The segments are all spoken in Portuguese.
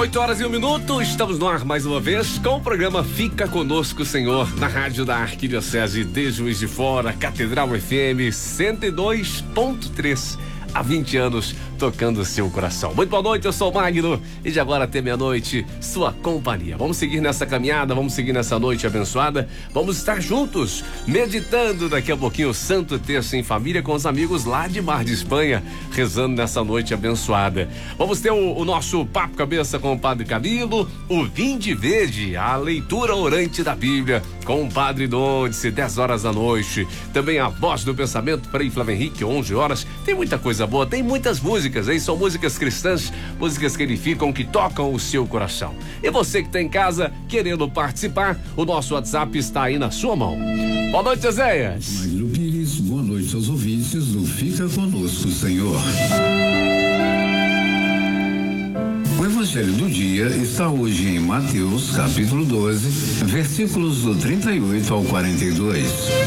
8h01, estamos no ar mais uma vez com o programa Fica Conosco, Senhor, na rádio da Arquidiocese de Juiz de Fora, Catedral FM 102.3. Há 20 anos tocando o seu coração. Muito boa noite, eu sou o Magno e de agora até meia-noite, sua companhia. Vamos seguir nessa caminhada, vamos seguir nessa noite abençoada, vamos estar juntos, meditando daqui a pouquinho o Santo Terço em família com os amigos lá de Mar de Espanha, rezando nessa noite abençoada. Vamos ter o nosso Papo Cabeça com o Padre Camilo, o Vinde Verde, a leitura orante da Bíblia com o Padre Dondice, 10 horas da noite. Também a Voz do Pensamento, Frei Flávio Henrique, 11 horas. Tem muita coisa boa, tem muitas músicas, hein? São músicas cristãs, músicas que edificam, que tocam o seu coração. E você que está em casa querendo participar, o nosso WhatsApp está aí na sua mão. Boa noite, Zéias. Magno Pires, boa noite aos ouvintes do Fica Conosco, Senhor. O Evangelho do dia está hoje em Mateus, capítulo 12, versículos do 38 ao 42.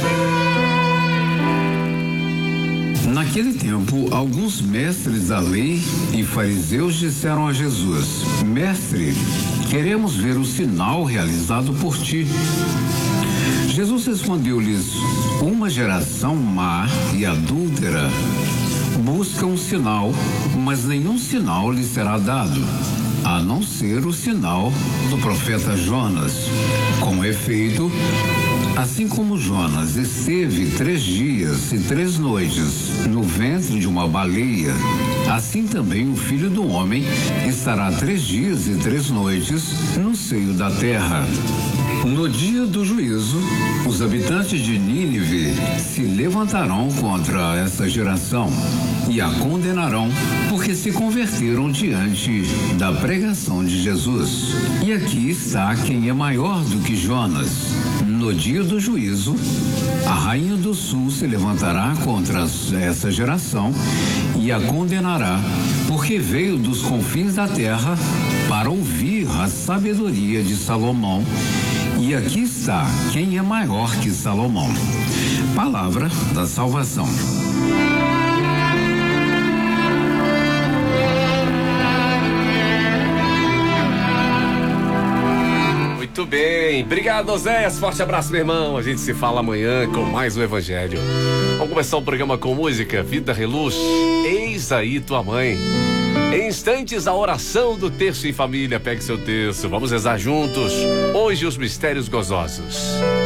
Naquele tempo, alguns mestres da lei e fariseus disseram a Jesus: Mestre, queremos ver o sinal realizado por ti. Jesus respondeu-lhes: Uma geração má e adúltera busca um sinal, mas nenhum sinal lhe será dado, a não ser o sinal do profeta Jonas. Com efeito, assim como Jonas esteve 3 dias e 3 noites no ventre de uma baleia, assim também o Filho do Homem estará 3 dias e 3 noites no seio da terra. No dia do juízo, os habitantes de Nínive se levantarão contra essa geração e a condenarão, porque se converteram diante da pregação de Jesus. E aqui está quem é maior do que Jonas. No dia do juízo, a rainha do sul se levantará contra essa geração e a condenará, porque veio dos confins da terra para ouvir a sabedoria de Salomão. E aqui está quem é maior que Salomão. Palavra da salvação. Muito bem, obrigado, Oséias, forte abraço, meu irmão. A gente se fala amanhã com mais um Evangelho. Vamos começar o programa com música, Vida Reluz, Eis aí tua mãe. Em instantes, a oração do Terço em Família. Pegue seu terço, vamos rezar juntos hoje os mistérios gozosos.